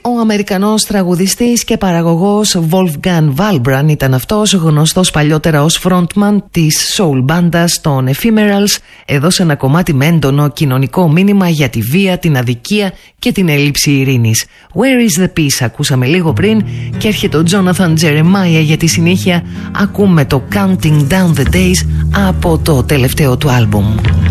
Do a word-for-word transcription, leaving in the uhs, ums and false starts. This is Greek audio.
Ο Αμερικανός τραγουδιστής και παραγωγός Wolfgang Valbrand ήταν αυτός, γνωστός παλιότερα ως frontman της soul μπάντας των Ephemerals. Έδωσε ένα κομμάτι με έντονο κοινωνικό μήνυμα για τη βία, την αδικία και την έλλειψη ειρήνης. Where is the peace ακούσαμε λίγο πριν και έρχεται ο Jonathan Jeremiah για τη συνέχεια. Ακούμε το Counting Down the Days από το τελευταίο του άλμπουμ.